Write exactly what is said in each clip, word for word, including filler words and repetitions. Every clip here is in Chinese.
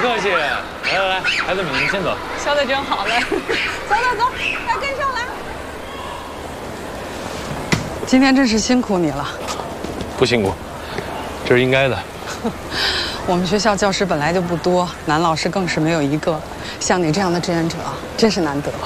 客气。来来来，孩子们，你们先走。 说的真好嘞，走走走，快跟上来。今天真是辛苦你了。 不辛苦，这是应该的。 我们学校教师本来就不多，男老师更是没有一个。像你这样的志愿者，真是难得。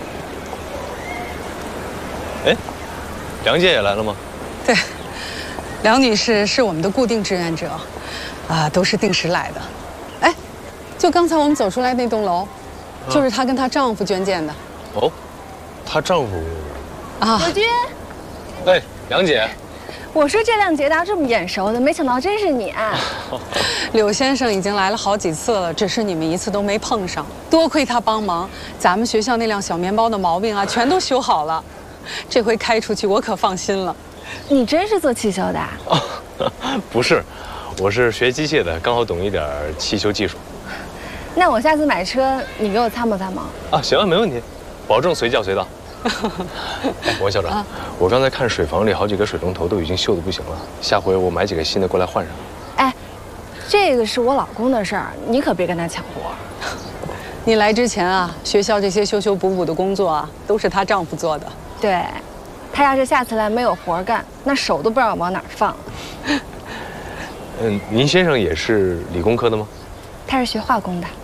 哎，梁姐也来了吗？ 对，梁女士是我们的固定志愿者，啊，都是定时来的。哎，就刚才我们走出来那栋楼，就是她跟她丈夫捐建的。 哦，她丈夫。 啊， 友军。 哎，梁姐。 我说这辆捷达这么眼熟的，没想到真是你啊！ 柳先生已经来了好几次了，只是你们一次都没碰上。多亏他帮忙，咱们学校那辆小面包的毛病啊，全都修好了。这回开出去，我可放心了。 你真是做汽修的啊？ 哦，不是，我是学机械的，刚好懂一点汽修技术。 那我下次买车，你给我参谋参谋。 啊，行啊，没问题，保证随叫随到。哎，王校长，啊、我刚才看水房里好几个水龙头都已经锈得不行了，下回我买几个新的过来换上。 哎，这个是我老公的事儿，你可别跟他抢活。 你来之前啊，学校这些修修补补的工作啊，都是她丈夫做的。 对，他要是下次来没有活干，那手都不知道往哪儿放。 嗯，您先生也是理工科的吗？ 他是学化工的。